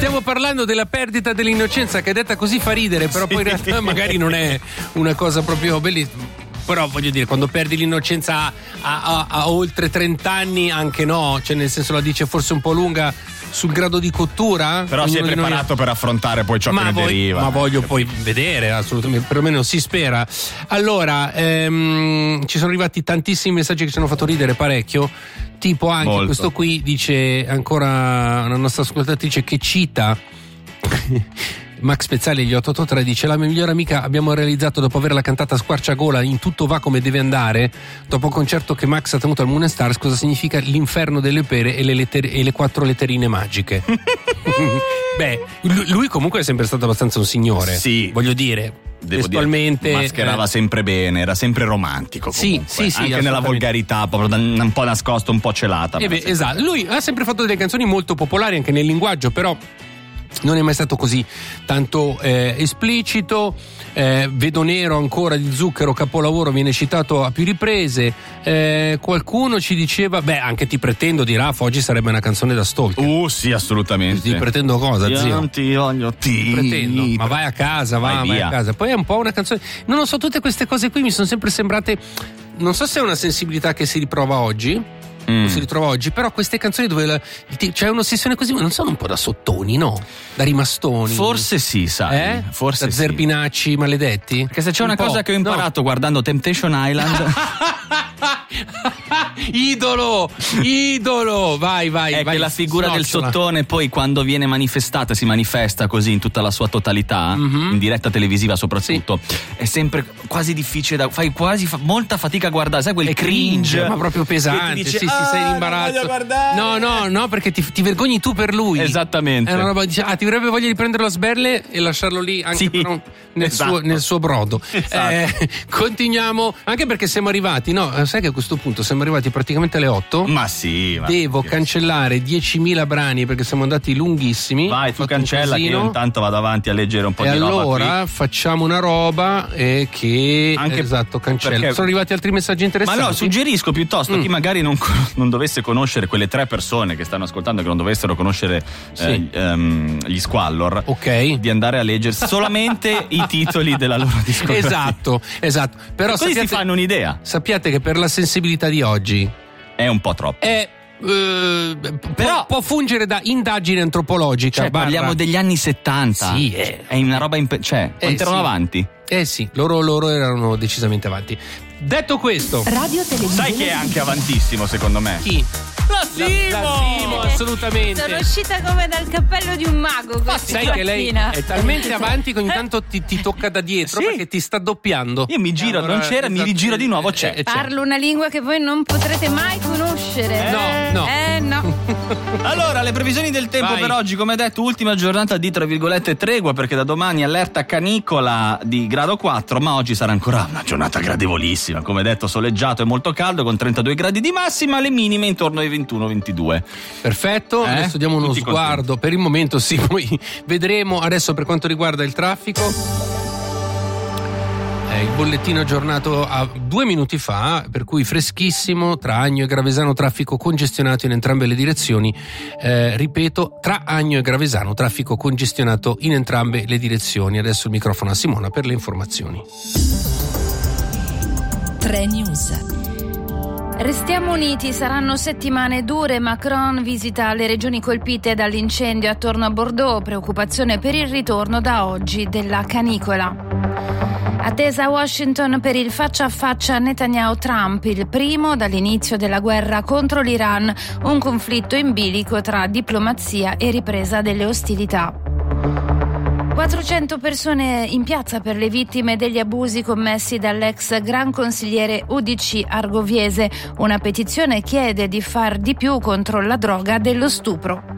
Stiamo parlando della perdita dell'innocenza, che detta così fa ridere, però poi in realtà magari non è una cosa proprio bellissima. Però voglio dire, quando perdi l'innocenza a oltre 30 anni, anche no, cioè nel senso la dice forse un po' lunga sul grado di cottura. Però si è preparato per affrontare poi ciò che ne deriva. Ma voglio poi vedere, assolutamente, perlomeno si spera. Allora, ci sono arrivati tantissimi messaggi che ci hanno fatto ridere parecchio, tipo anche molto. Questo qui dice ancora una nostra ascoltatrice che cita Max Pezzali, gli 883, dice: la mia migliore amica abbiamo realizzato dopo averla cantata a squarciagola in Tutto va come deve andare, dopo un concerto che Max ha tenuto al Moon & Stars, cosa significa l'inferno delle pere e le 4 letterine magiche. Beh, lui comunque è sempre stato abbastanza un signore, sì, voglio dire. Testualmente mascherava sempre bene, era sempre romantico comunque. Sì, anche nella volgarità, proprio un po' nascosto, un po' celata. Esatto, lui ha sempre fatto delle canzoni molto popolari anche nel linguaggio, però non è mai stato così tanto esplicito. Vedo nero ancora di Zucchero, capolavoro, viene citato a più riprese. Qualcuno ci diceva, anche Ti pretendo di Raff oggi sarebbe una canzone da stalker. Sì, assolutamente. Ti pretendo cosa, io zio? Non ti voglio, ti pretendo. Ma vai a casa, vai a casa. Poi è un po' una canzone, non lo so, tutte queste cose qui mi sono sempre sembrate, non so se è una sensibilità che si riprova oggi, si ritrova oggi, però queste canzoni dove c'è un'ossessione così, ma non sono un po' da sottoni, no? Da rimastoni? Forse sì, sai. Forse da zerbinacci maledetti? Perché se c'è una cosa che ho imparato guardando Temptation Island idolo, vai, è che la figura del sottone poi quando viene manifestata, si manifesta così in tutta la sua totalità, in diretta televisiva soprattutto, è sempre quasi difficile fai quasi molta fatica a guardare, sai quel cringe, ma proprio pesante, dice, sì, sei in imbarazzo. No, perché ti vergogni tu per lui. Esattamente. È una roba, dice, ti verrebbe voglia di prendere lo sberle e lasciarlo lì anche però nel suo brodo. Esatto. Continuiamo, anche perché siamo arrivati, sai che a questo punto siamo arrivati praticamente alle 8. Ma sì, devo cancellare 10.000 brani perché siamo andati lunghissimi. Vai, tu cancella che io intanto vado avanti a leggere un po' di roba. E allora facciamo una roba che anche cancella. Sono arrivati altri messaggi interessanti. Ma no, suggerisco piuttosto chi magari non dovesse conoscere quelle 3 persone che stanno ascoltando, che non dovessero conoscere gli Squallor, di andare a leggere solamente i titoli della loro discografia. Esatto. Però così si fanno un'idea. Sappiate che per la sensibilità di oggi è un po' troppo. Però può fungere da indagine antropologica. Cioè, parliamo degli anni 70. Sì, è una roba erano avanti. Sì, loro erano decisamente avanti. Detto questo, Radio Televisione. Sai che è anche avantissimo secondo me? Chi? La Simo, assolutamente. Sono uscita come dal cappello di un mago. Sai che lei è talmente avanti che ogni tanto ti tocca da dietro, perché ti sta doppiando. Io mi giro, non c'era, mi rigiro di nuovo, c'è. Parlo una lingua che voi non potrete mai conoscere. No. Allora, le previsioni del tempo per oggi, come detto, ultima giornata di tra virgolette tregua, perché da domani allerta canicola di grado 4, ma oggi sarà ancora una giornata gradevolissima, come detto, soleggiato e molto caldo con 32 gradi di massima, le minime intorno ai 21-22. Perfetto, adesso diamo uno sguardo. Contenti. Per il momento sì, poi vedremo. Adesso per quanto riguarda il traffico, il bollettino aggiornato a 2 minuti fa, per cui freschissimo, tra Agno e Gravesano traffico congestionato in entrambe le direzioni. Ripeto, tra Agno e Gravesano traffico congestionato in entrambe le direzioni. Adesso il microfono a Simona per le informazioni. 3 News. Restiamo uniti, saranno settimane dure. Macron visita le regioni colpite dall'incendio attorno a Bordeaux, preoccupazione per il ritorno da oggi della canicola. Attesa a Washington per il faccia a faccia Netanyahu-Trump, il primo dall'inizio della guerra contro l'Iran, un conflitto in bilico tra diplomazia e ripresa delle ostilità. 400 persone in piazza per le vittime degli abusi commessi dall'ex gran consigliere UDC Argoviese. Una petizione chiede di far di più contro la droga dello stupro.